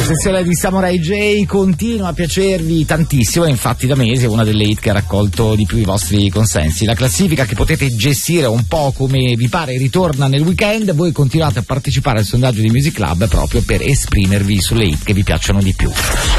sezione di Samurai J continua a piacervi tantissimo, infatti da mesi è una delle hit che ha raccolto di più i vostri consensi. La classifica, che potete gestire un po' come vi pare, ritorna nel weekend. Voi continuate a partecipare al sondaggio di Music Club proprio per esprimervi sulle hit che vi piacciono di più.